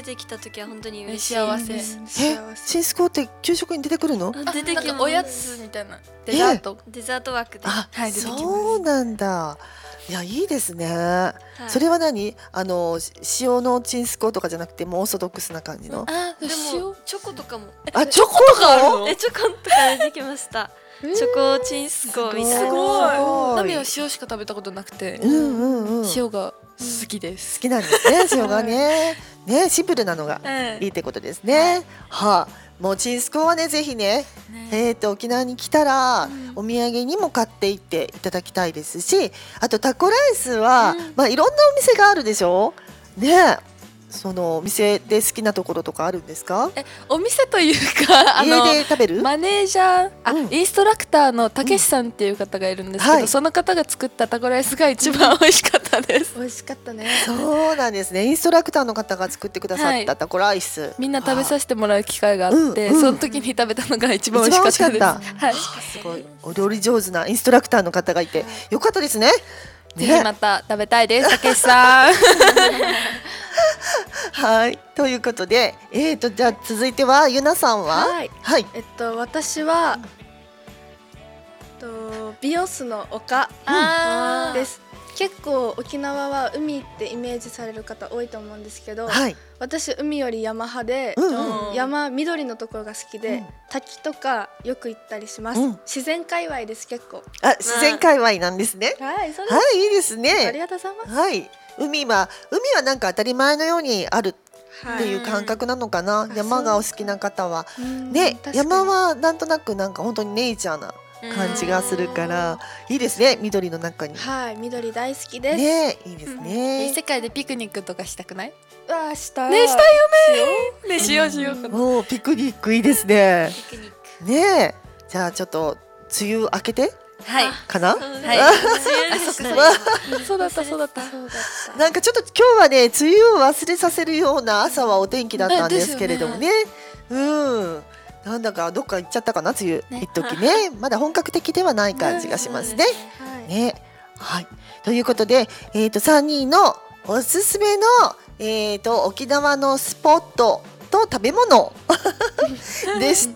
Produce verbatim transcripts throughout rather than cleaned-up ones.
出てきた時は本当に嬉しい幸せ。 え幸せ。 チンスコーって給食に出てくるの？ あ出てなんきます。 かおやつみたいなデザート。 デザート枠で。 あ、 はい出てきますそうなんだ。いや、いいですね。 はいそれは何？あのし塩のチンスコーとかじゃなくてもうオーソドックスな感じの。 あ、 で塩もチョコとかも。 あ、チョコも？ えチョコとか出てきました。チョコチンスコーみたいな。 すごい。 ごいナミは塩しか食べたことなくて、 うんうんうん。好塩が好きです。 きなんですね、塩がね。ね、シンプルなのがはいいってことですね。はあ、もうチンスコーはね、ぜひね、えっと沖縄に来たらお土産にも買っていっていただきたいですし、あとタコライスは、まあいろんなお店があるでしょ。ね、そのお店で好きなところとかあるんですか？ え、お店というか、あの家で食べる？ マネージャー、あ、 うんインストラクターのたけしさんっていう方がいるんですけど、 はいその方が作ったタコライスが一番美味しかったです。 美味しかったね。 そうなんですね。インストラクターの方が作ってくださったタコライス。 みんな食べさせてもらう機会があって、 うんうんその時に食べたのが一番美味しかったです。 一番美味しかはい。 すごいお料理上手なインストラクターの方がいてよかったですね。 ぜひまた食べたいです、たけしさん。 はい、ということで、えーとじゃあ続いてはゆなさんは、 はい。 はい、 えっと私は、えっとビオスの丘あーです。結構沖縄は海ってイメージされる方多いと思うんですけど、 はい、 私海より山派で、 うんうん山緑のところが好きで、 うん滝とかよく行ったりします。 うん自然界隈です結構。 あ、自然界隈なんですね。 はい、そうです。 はい、いいですありね。 がとうございます。 はい、海は海はなんか当たり前のようにあるっはい。 ていう感覚なのかな。 ん山がお好きな方はうんね、 確かに山はなんとなくなんか本当にネイチャーな感じがするからいいですね。緑の中に。 はい、緑大好きです。 ね、いいですえね。 世界でピクニックとかしたくない？ わあ、したねしたいよね。ねしようしよう。 おお、ピクニックいいですね。 ピクニック。 ねえ、じゃあちょっと梅雨明けてはい。 かな。 そうですはい梅雨でしたねそうだったそうだった。 そうだった。 なんかちょっと今日はね、梅雨を忘れさせるような朝はお天気だったんですけれどもね。うん。なんだかどっか行っちゃったかな、梅雨、 ね一時ね。まだ本格的ではない感じがしますね。 はい。 ね。はい。ということで、えっとさんにんのおすすめのえっと沖縄のスポットと食べ物でした。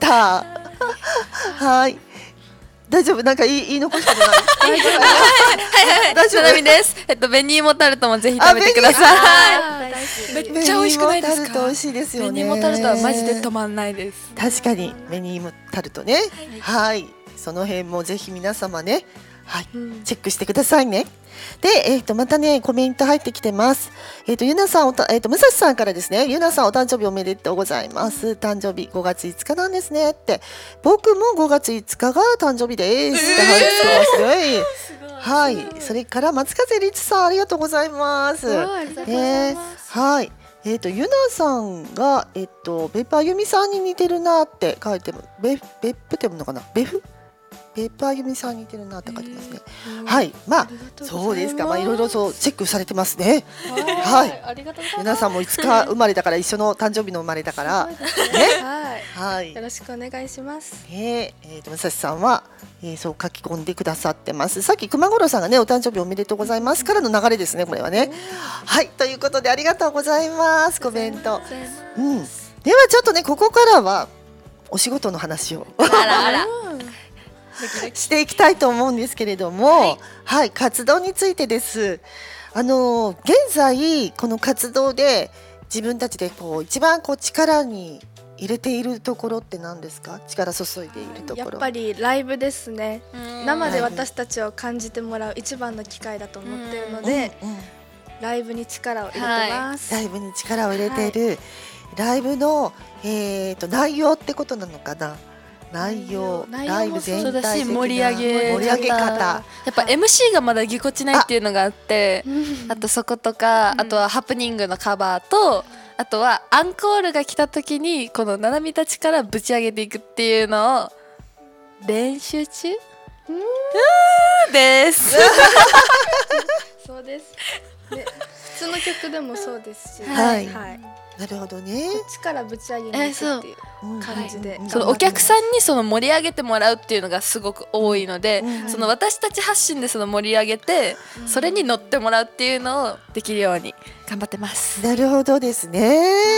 はい。大丈夫？なんか言い言い残したことない？大丈夫？大丈夫？ ななみです。えっと紅芋タルトもぜひ食べてください。 あー大好き。 めっちゃ美味しくないですか？ 紅芋タルト美味しいですよね。 紅芋タルトはマジで止まんないです。 確かに紅芋タルトね。はい。その辺もぜひ皆様ね、はい、チェックしてくださいね。で、えっ、とまたねコメント入ってきてます。えっ、とゆなさんおたえっ、と武蔵さんからですね。ゆなさんお誕生日おめでとうございます。誕生日ごがついつかなんですねって。僕もごがついつかが誕生日です。って入ってますね。はい。それから松風律さんありがとうございます。 わあ、ありがとうございます。 はい。えっ、とゆなさんがえっ、とベッパーユミさんに似てるなって書いてる。ベベップって読むのかな。ベフ？ベッパーユミさんに似てるなって書いてますね。はい。まあそうですか。まあいろいろそうチェックされてますね。はい。 ありがとうございます。 皆さんもいつか生まれだから一緒の誕生日の生まれだからね。 はい。 はい。 よろしくお願いします。 ねえー、と武蔵さんは、えー、そう書き込んでくださってます。さっき熊五郎さんがねお誕生日おめでとうございますからの流れですねこれはね。はいということでありがとうございますコメント。うん。ではちょっとねここからはお仕事の話をあらあら。 していきたいと思うんですけれども、はい、はい、活動についてです。あの現在この活動で自分たちでこう一番こう力に入れているところって何ですか？力注いでいるところ。 やっぱりライブですね。 うん生で私たちを感じてもらう一番の機会だと思っているので、 うんうん、 ライブに力を入れてます。 ライブに力を入れている、ライブの、えー、と内容ってことなのかな。内容、 内容ライブ全そうだし体的な盛り上げ盛り上げ方。 やっぱ エムシー がまだぎこちないっていうのがあって、あとそことか、あとはハプニングのカバーと、あとはアンコールが来た時にこのななみたちからぶち上げていくっていうのを練習中うんですそうです。で普通の曲でもそうですし、 はいはい。 なるほどね。 力ぶち上げに行くっていううん感じで、 うんそのお客さんにその盛り上げてもらうっていうのがすごく多いので、 うんその私たち発信でその盛り上げて、それに乗ってもらうっていうのをできるように頑張ってます。 なるほどですね。